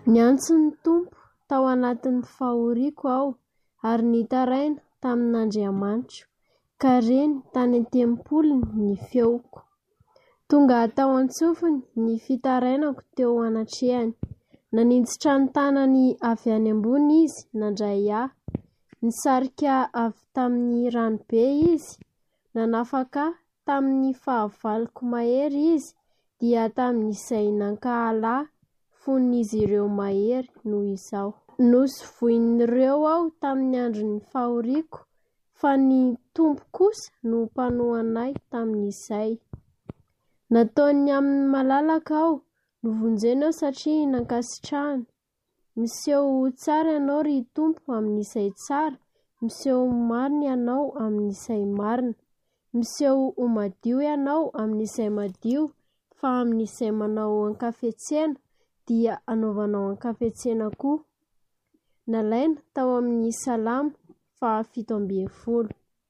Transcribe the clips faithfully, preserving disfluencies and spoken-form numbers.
Niantso ny Tompo tao anatin'ny fahoriako aho, ary nitaraina tamin'Andriamanitro, ka reny tany an-tempolony ny feoko. Tonga tao an-tsofiny ny fitarainako teo anatrehany. Nanintsitra ny tanany avy any ambony izy nandray ahy. Nisarika avy tamin'ny ranobe izy, nanafaka tamin'ny fahavaloko mahery izy, dia tamin'izay nankahalahy fon'izy ireo mahery noho izao. Nosy voin'ireo aho tamin'ny andron'ny fahoriako, fa ny Tompo kosa no mpanohanay tamin'izay. Nataony amin'ny malalaka aho, novonjena aho satria nankasitrahany. Miseho tsara ianao ry Tompo amin'izay tsara, miseho marina ianao amin'izay marina, miseho ho madio ianao amin'izay madio, fa amin'izay manao ankafetsena dia anaovanao ankafetsena koa. Nalaina tao amin'ny Salamo fahafito ambin'ny folo.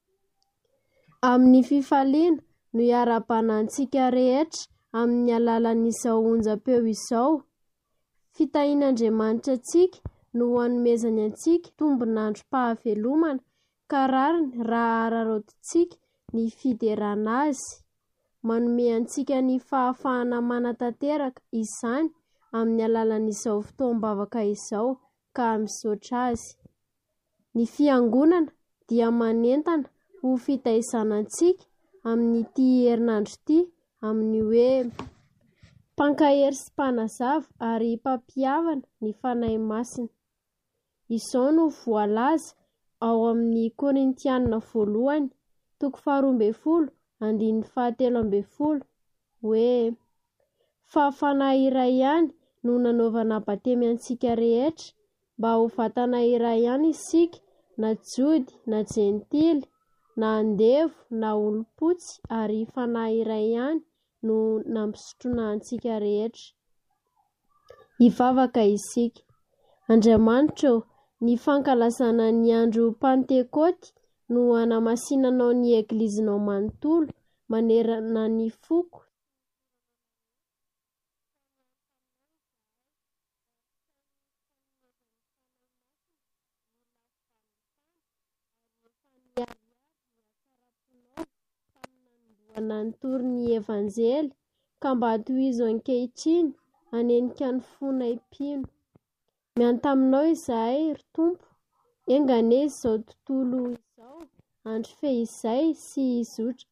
Amin'ny fifaliana no iara-banantsika rehetra amin'ny alalan'izao onjam-peo izao. Fitahian'Andriamanitra antsika no hanomezany antsika tombon'androm-pahavelomana, ka rariny raha araraotintsika ny fiderana azy. Manome antsika ny fahafahana manatanteraka izany amin'ny alalan'izao fotoam-bavaka izao, ka misaotra azy. Ny fiangonana dia manentana ho fitaizanantsika amin'ity herinandro ity, amin'ny hoe mpankahery sy mpanazava ary mpampihavana ny fanahy masina. Izao no voalaza ao amin'ny Korintianina voalohany, toko faharoa ambin'ny folo, andininy fahatelo ambin'ny folo, hoe fa fanahy iray ihany no nanaovana batemy antsika rehetra, mba ho vatana iray ihany isika, na jody na jentily, na andevo na olon-potsy, ary fanahy iray ihany no nampisotroana antsika rehetra. Hivavaka isika. Andriamanitra, ny fankalazana ny andro Pantekôty no hanamasinanao ny eglizinao manontolo manerana ny foko. Nanotoro ny evanjely ka mba hatohizo ankehitriny hanenika ny fona impino. Miantaminao izahay ry Tompo, engane izao tontolo izao, andro fehizay sy izotra